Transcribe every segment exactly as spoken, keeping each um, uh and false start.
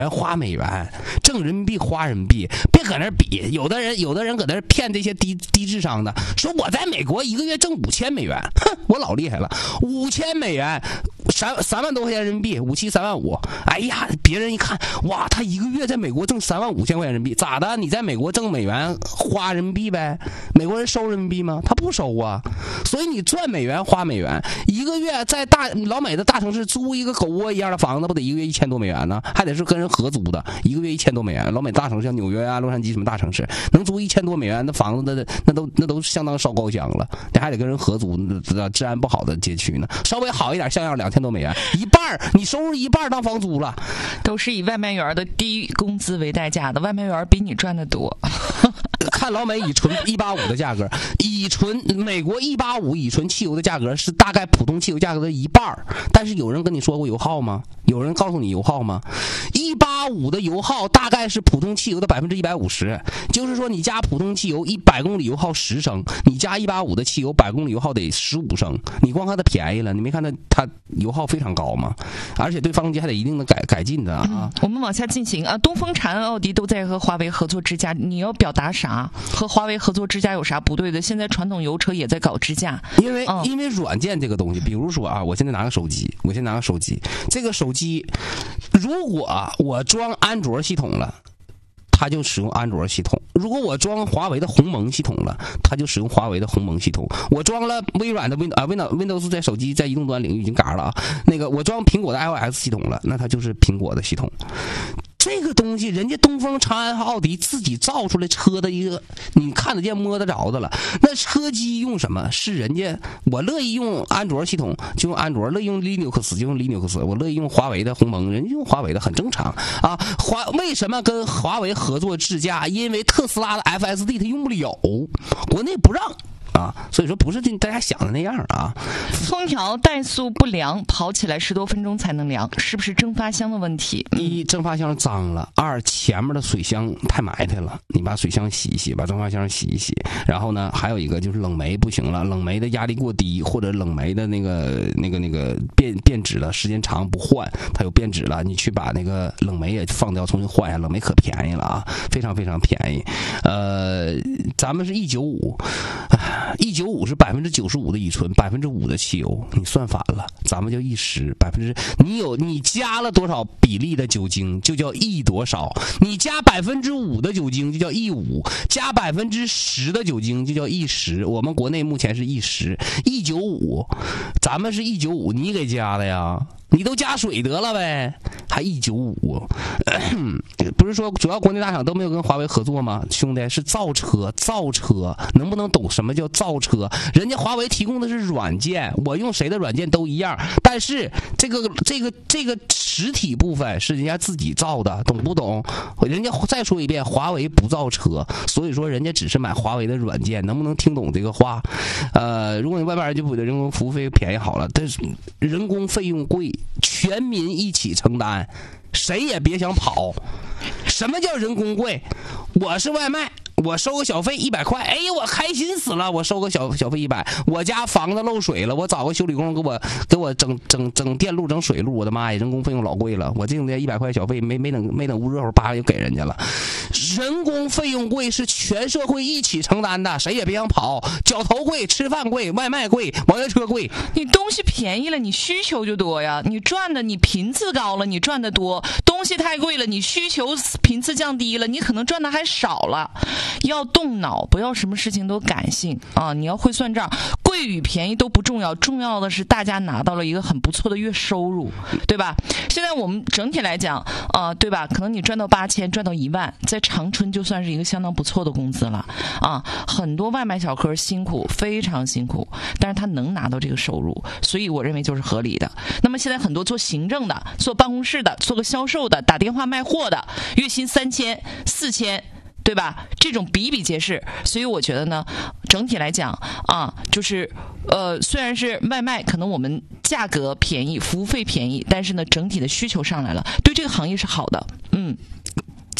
花美元，挣人民币花人民币，别搁那儿比。有的人有的人搁那儿骗这些低低智商的，说我在美国一个月挣五千美元，哼，我老厉害了，五千美元，三三万多块钱人民币，五七三万五。哎呀，别人一看，哇，他一个月在美国挣三万五千块钱人民币，咋的？你在美国挣美元花人民币呗？美国人收人民币吗？他不收啊。所以你赚美元花美元，一个月在大老美的大城市租一个狗窝一样的房子，不得一个月一千多美元呢？还得是跟人合租的，一个月一千多美元。老美大城市像纽约啊、洛杉矶什么大城市，能租一千多美元的房子，那那都那都相当烧高香了。你还得跟人合租，治安不好的街区呢，稍微好一点像样两千多美元，一半你收入一半当房租了， 都是以外卖员的低工资为代价的，外卖员比你赚的多。 看老美乙醇一八五的价格，乙醇美国一八五乙醇汽油的价格是大概普通汽油价格的一半，但是有人跟你说过油耗吗？有人告诉你油耗吗？一八五的油耗大概是普通汽油的百分之一百五十，就是说你加普通汽油一百公里油耗十升，你加一八五的汽油百公里油耗得十五升。你光看它便宜了，你没看它它油耗非常高吗？而且对发动机还得一定的改改进的啊、嗯。 我们往下进行啊，东风、长安、奥迪都在和华为合作支架，你要表达啥？和华为合作支架有啥不对的？现在传统油车也在搞支架， 因为、嗯、因为软件这个东西，比如说啊，我现在拿个手机，我先拿个手机，这个手机如果我装安卓系统了，它就使用安卓系统；如果我装华为的鸿蒙系统了，它就使用华为的鸿蒙系统。我装了微软的 Windows 啊 Windows Windows 在手机在移动端领域已经嘎了啊，那个我装苹果的 iOS 系统了，那它就是苹果的系统。这个东西人家东风、长安和奥迪自己造出来车的一个你看得见摸得着的了，那车机用什么是人家，我乐意用安卓系统就用安卓，乐意用 Linux 就用 Linux， 我乐意用华为的鸿蒙，人家用华为的很正常啊。华为什么跟华为合作智驾？因为特斯拉的 F S D 它用不了，国内不让啊，所以说不是大家想的那样啊。 空调怠速不凉，跑起来十多分钟才能凉，是不是蒸发箱的问题？ 一，蒸发箱脏了；二，前面的水箱太埋汰了，你把水箱洗一洗，把蒸发箱洗一洗。然后呢，还有一个就是冷媒不行了，冷媒的压力过低，或者冷媒的那个那个那个变变质了，时间长不换，它有变质了，你去把那个冷媒也放掉，重新换一下。冷媒可便宜了啊，非常非常便宜。呃，咱们是一九五。一九五是百分之九十五的乙醇，百分之五的汽油，你算反了，咱们就一十百分之，你有你加了多少比例的酒精就叫一多少，你加百分之五的酒精就叫一五，加百分之十的酒精就叫一十。我们国内目前是一十，一九五，咱们是一九五，你给加的呀？你都加水得了呗，还一九五，不是说主要国内大厂都没有跟华为合作吗？兄弟，是造车，造车能不能懂什么叫造车？人家华为提供的是软件，我用谁的软件都一样，但是这个这个这个实体部分是人家自己造的，懂不懂？人家再说一遍，华为不造车，所以说人家只是买华为的软件，能不能听懂这个话？呃，如果你外边人就不觉得人工服务费便宜好了，但是人工费用贵。全民一起承担，谁也别想跑。什么叫人工贵？我是外卖，我收个小费一百块，哎呀，我开心死了！我收个小小费一百，我家房子漏水了，我找个修理工给我给我整整整电路、整水路，我的妈呀，人工费用老贵了。我这种的一百块小费没没等没等捂热乎，叭就给人家了。人工费用贵是全社会一起承担的，谁也别想跑。脚头贵，吃饭贵，外卖贵，网约车贵。 你东西便宜了，你需求就多呀。你赚的，你频次高了，你赚的多；东西太贵了，你需求频次降低了，你可能赚的还少了。要动脑，不要什么事情都感性啊！你要会算账，贵与便宜都不重要，重要的是大家拿到了一个很不错的月收入，对吧？现在我们整体来讲啊、呃，对吧？可能你赚到八千，赚到一万，在长春就算是一个相当不错的工资了啊！很多外卖小哥辛苦，非常辛苦，但是他能拿到这个收入，所以我认为就是合理的。那么现在很多做行政的、做办公室的、做个销售的、打电话卖货的，月薪三千、四千。对吧？这种比比皆是，所以我觉得呢，整体来讲啊，就是呃，虽然是外卖，可能我们价格便宜，服务费便宜，但是呢，整体的需求上来了，对这个行业是好的。嗯，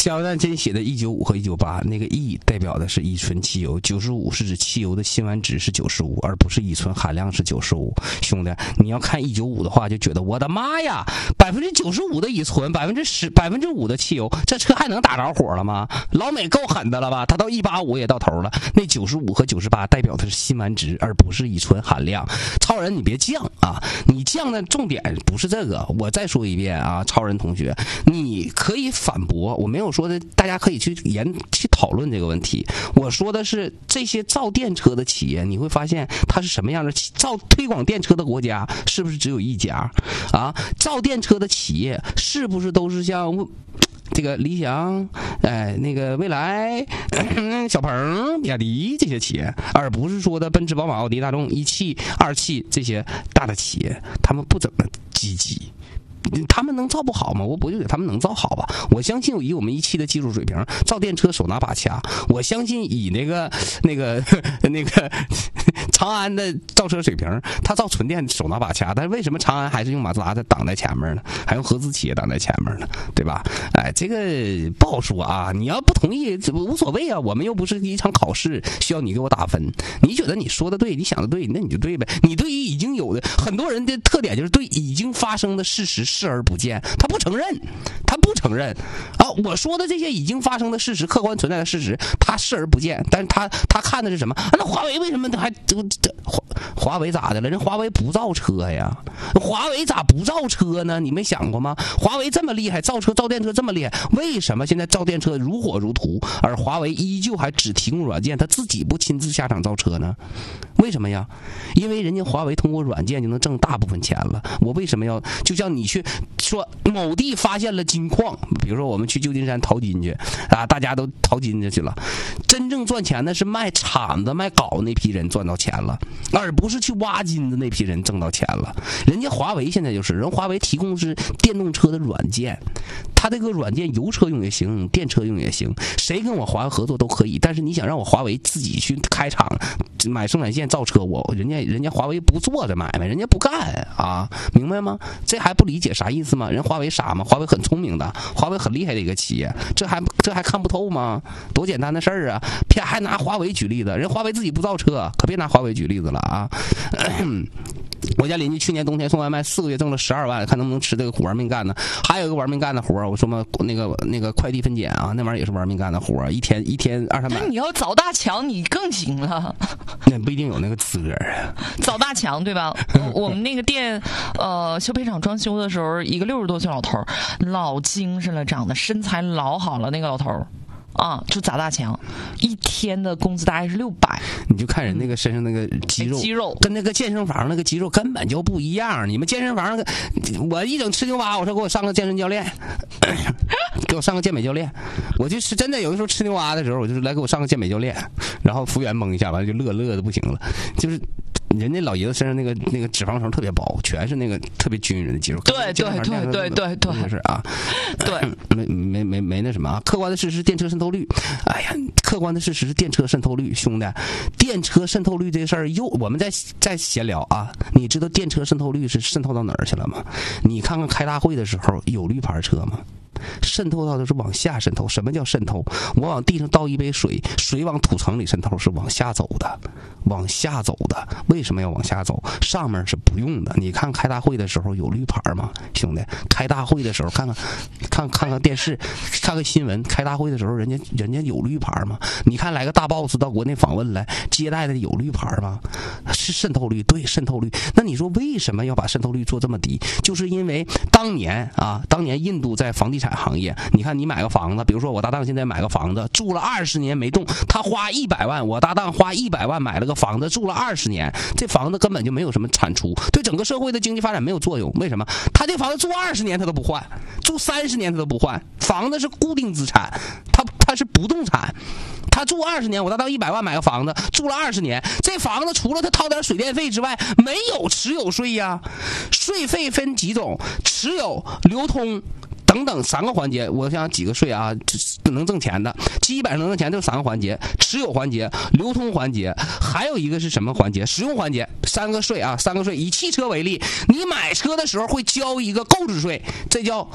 加油站真写的一九五和一九八，那个 E 代表的是乙醇汽油，九十五是指汽油的辛烷值是九十五，而不是乙醇含量是九十五。兄弟，你要看一九五的话，就觉得我的妈呀，百分之九十五的乙醇，百分之十百分之五的汽油，这车还能打着火了吗？老美够狠的了吧？他到一八五也到头了。那九十五和九十八代表的是辛烷值，而不是乙醇含量。超人，你别犟啊！你犟的重点不是这个。我再说一遍啊，超人同学，你可以反驳，我没有说的，大家可以去研去讨论这个问题。我说的是这些造电车的企业，你会发现它是什么样的？造推广电车的国家是不是只有一家啊？造电车的企业是不是都是像这个理想，哎，那个未来、嗯、小鹏、比亚迪这些企业，而不是说的奔驰、宝马、奥迪、大众、一汽、二汽这些大的企业，他们不怎么积极。他们能造不好吗？我不觉得他们能造好吧。我相信以我们一汽的技术水平，造电车手拿把掐。我相信以那个那个那个长安的造车水平，他造纯电手拿把掐。但是为什么长安还是用马自达在挡在前面呢？还用合资企业挡在前面呢？对吧？哎，这个不好说啊。你要不同意，无所谓啊。我们又不是一场考试，需要你给我打分。你觉得你说的对，你想的对，那你就对呗。你对于已经有的很多人的特点就是对已经发生的事实视而不见，他不承认，他不承认啊！我说的这些已经发生的事实，客观存在的事实，他视而不见。但是他他看的是什么？啊、那华为为什么还这这华华为咋的了？人华为不造车呀，华为咋不造车呢？你没想过吗？华为这么厉害，造车造电车这么厉害，为什么现在造电车如火如荼，而华为依旧还只提供软件，他自己不亲自下场造车呢？为什么呀？因为人家华为通过软件就能挣大部分钱了。我为什么要？就像你去说某地发现了金矿，比如说我们去旧金山淘金去啊，大家都淘金去了。真正赚钱的是卖铲子、卖镐那批人赚到钱了，而不是去挖金的那批人挣到钱了。人家华为现在就是，人华为提供是电动车的软件，它这个软件油车用也行，电车用也行，谁跟我华为合作都可以。但是你想让我华为自己去开厂买生产线造车，我人家人家华为不做这买卖，人家不干啊，明白吗？这还不理解啥意思吗？人华为傻吗？华为很聪明的，华为很厉害的一个企业，这还这还看不透吗？多简单的事儿啊！偏还拿华为举例子，人华为自己不造车，可别拿华为举例子了啊！我家邻居去年冬天送外卖，四个月挣了十二万，看能不能吃这个苦玩命干呢？还有一个玩命干的活儿，我说嘛，那个那个快递分拣啊，那玩意儿也是玩命干的活儿，一天一天二三百。 那你要凿大墙，你更行了。 那不一定有那个资格啊。 凿大墙对吧？我们那个店，呃，修配厂装修的时候，一个六十多岁老头，老精神了，长得身材老好了，那个老头。啊，就砸大墙，一天的工资大概是六百。 你就看人那个身上那个肌肉， 肌肉跟那个健身房那个肌肉根本就不一样。你们健身房，我一整吃牛蛙，我说给我上个健身教练，给我上个健美教练。我就是真的有的时候吃牛蛙的时候，我就是来给我上个健美教练，然后服务员蒙一下，完了就乐乐的不行了，就是。人家老爷子身上那个那个脂肪层特别薄，全是那个特别均匀的肌肉。 对对对对对对， 是啊， 对， 没没没没那什么啊。客观的事实，电车渗透率。哎呀，客观的事实是电车渗透率，兄弟，电车渗透率这事儿又我们在在闲聊啊。你知道电车渗透率是渗透到哪儿去了吗？你看看开大会的时候有绿牌车吗？渗透到的是往下渗透。什么叫渗透？我往地上倒一杯水，水往土层里渗透是往下走的，往下走的。为什么要往下走？上面是不用的。你看开大会的时候有绿牌吗？兄弟，开大会的时候看看看看看电视，看看新闻。开大会的时候人家人家有绿牌吗？你看来个大 boss 到国内访问来，接待的有绿牌吗？是渗透率，对，渗透率。那你说为什么要把渗透率做这么低？就是因为当年啊，当年印度在房地产行业，你看你买个房子，比如说我搭档现在买个房子住了二十年没动，他花一百万，我搭档花一百万买了个房子住了二十年，这房子根本就没有什么产出，对整个社会的经济发展没有作用。为什么？他这房子住二十年他都不换，住三十年他都不换，房子是固定资产，它它是不动产。他住二十年，我搭档一百万买个房子，住了二十年，这房子除了他掏点水电费之外，没有持有税呀。税费分几种？持有、流通。等等三个环节，我想几个税啊，能挣钱的，基本上能挣钱就三个环节：持有环节、流通环节，还有一个是什么环节？使用环节。三个税啊，三个税。以汽车为例，你买车的时候会交一个购置税，这叫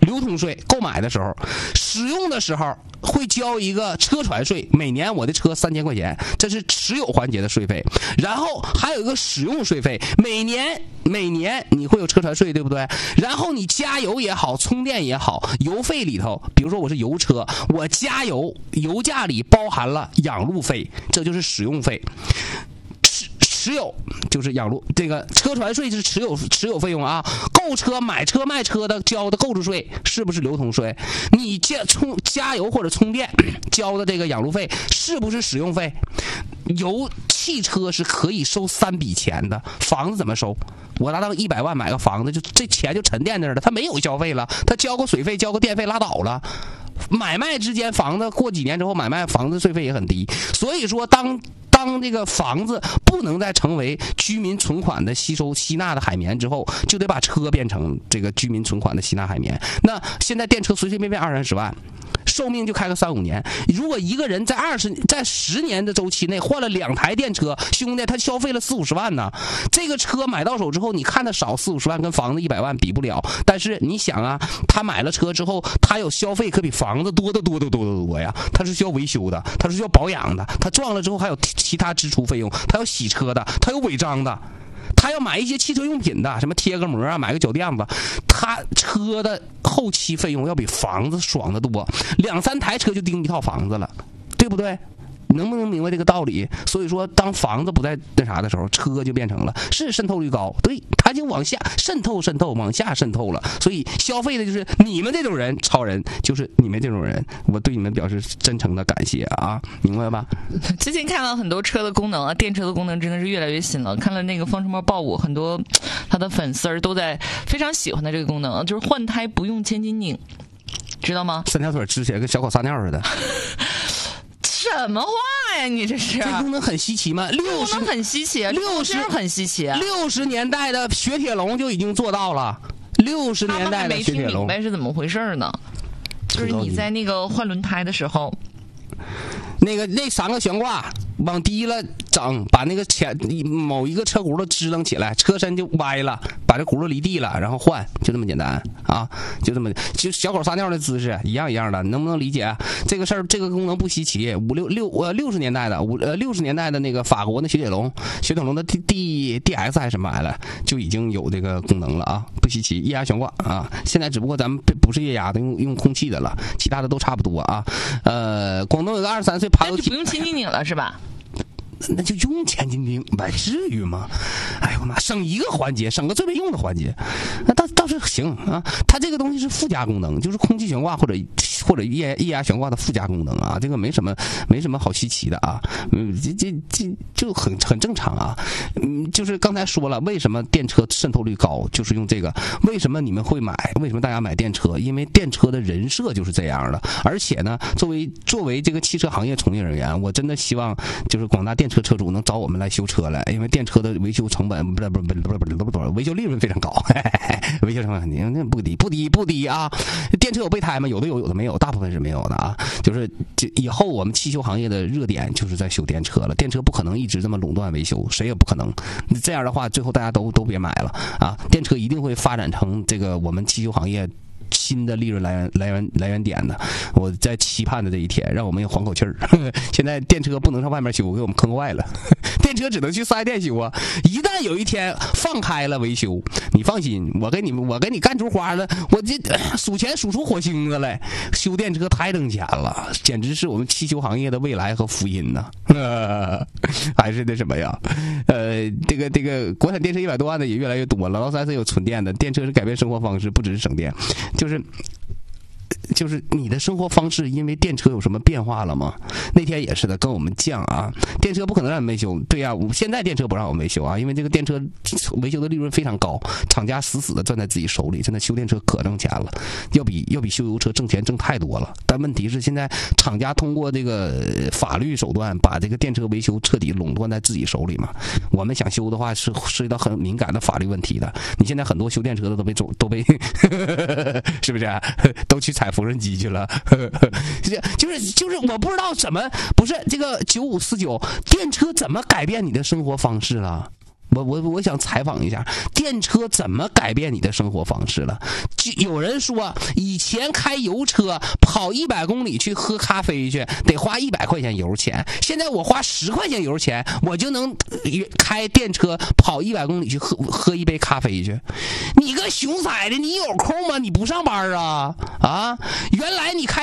流通税，购买的时候，使用的时候会交一个车船税，每年我的车三千块钱，这是持有环节的税费。然后还有一个使用税费，每年每年你会有车船税，对不对？然后你加油也好，充电也好，油费里头，比如说我是油车，我加油，油价里包含了养路费，这就是使用费。持有就是养路，这个车船税是持有持有费用啊。购车、买车、卖车的交的购置税是不是流通税？你加充加油或者充电交的这个养路费是不是使用费？油汽车是可以收三笔钱的，房子怎么收？我拿到一百万买个房子，就这钱就沉淀那儿了，他没有消费了，他交个水费、交个电费拉倒了。买卖之间，房子过几年之后，买卖房子税费也很低，所以说当。当这个房子不能再成为居民存款的吸收吸纳的海绵之后，就得把车变成这个居民存款的吸纳海绵。那现在电车随随便便二三十万，寿命就开个三五年。如果一个人在二十在十年的周期内换了两台电车，兄弟，他消费了四五十万呢。这个车买到手之后，你看他少四五十万，跟房子一百万比不了。但是你想啊，他买了车之后，他有消费可比房子多得多得多得多呀。他是需要维修的，他是需要保养的，他撞了之后还有其他支出费用，他有洗车的，他有违章的，他要买一些汽车用品的，什么贴个膜啊，买个脚垫子，他车的后期费用要比房子爽得多，两三台车就盯一套房子了，对不对？能不能明白这个道理？所以说，当房子不再那啥的时候，车就变成了是渗透率高，对，它就往下渗透、渗透、往下渗透了。所以消费的就是你们这种人，超人就是你们这种人，我对你们表示真诚的感谢啊，明白吧？ 最近看到很多车的功能啊，电车的功能真的是越来越新了。看了那个方程猫豹五，很多他的粉丝儿都在非常喜欢的这个功能，就是换胎不用千斤顶，知道吗？ 三条腿支起来跟小狗撒尿似的。 什么话呀？你这是？ 这功能很稀奇吗？六十很稀奇， 六十很稀奇。 六十年代的雪铁龙就已经做到了。六十年代的雪铁龙， 没听明白是怎么回事呢？就是你在那个换轮胎的时候， 那个那三个悬挂往低了整，把那个前某一个车轱辘支棱起来，车身就歪了，把这轱辘离地了，然后换，就这么简单啊，就这么，就小狗撒尿的姿势一样一样的，能不能理解这个事儿？这个功能不稀奇，五六六呃六十年代的五呃六十年代的那个法国的雪铁龙，雪铁龙的 D D D S 还是什么来了，就已经有这个功能了啊，不稀奇，液压悬挂啊，现在只不过咱们不是液压的，用用空气的了，其他的都差不多啊。呃，广东有个二十三岁爬楼梯， 那就不用千斤顶了是吧？ 那就用千斤顶呗，至于吗？哎呦我妈，省一个环节，省个最没用的环节，那倒倒是行啊。它这个东西是附加功能，就是空气悬挂或者或者液液压悬挂的附加功能啊，这个没什么没什么好稀奇的啊，嗯，这这这就很很正常啊。嗯，就是刚才说了，为什么电车渗透率高，就是用这个。为什么你们会买？为什么大家买电车？因为电车的人设就是这样的。而且呢，作为作为这个汽车行业从业人员，我真的希望就是广大电车车主能找我们来修车来，因为电车的维修成本不是不是不是不是不是不是维修利润非常高，嘿嘿嘿，维修成本很低，那不低不低不低啊！电车有备胎吗？有的有，有的没有，大部分是没有的啊。就是就以后我们汽修行业的热点就是在修电车了，电车不可能一直这么垄断维修，谁也不可能。这样的话，最后大家都都别买了啊！电车一定会发展成这个我们汽修行业新的利润来源来源来源点的，我在期盼的这一天，让我们也缓口气儿。现在电车不能上外面修，给我们坑坏了。电车只能去四 S 店修啊！一旦有一天放开了维修，你放心，我给你们，我给你干出花了，我这数钱数出火星子来。修电车太挣钱了，简直是我们汽修行业的未来和福音呐、啊！还是那什么呀？呃，这个这个国产电车一百多万的也越来越多了，劳斯莱斯有纯电的，电车是改变生活方式，不只是省电。就是就是你的生活方式因为电车有什么变化了吗？那天也是的，跟我们犟啊，电车不可能让你维修。对呀、啊，现在电车不让我维修啊，因为这个电车维修的利润非常高，厂家死死的攥在自己手里。真的修电车可挣钱了，要比要比修油车挣钱挣太多了。但问题是现在厂家通过这个法律手段把这个电车维修彻底垄断在自己手里嘛。我们想修的话是涉及到很敏感的法律问题的。你现在很多修电车的都被走都被是不是、啊、都去踩缝纫机去了？就是就是我不知道怎么不是这个九五四九电车怎么改变你的生活方式了？ 我我我想采访一下，电车怎么改变你的生活方式了？就有人说，以前开油车跑一百公里去喝咖啡去，得花一百块钱油钱，现在我花十块钱油钱，我就能开电车跑一百公里去喝喝一杯咖啡去。你个熊崽的，你有空吗？你不上班啊？啊，原来你开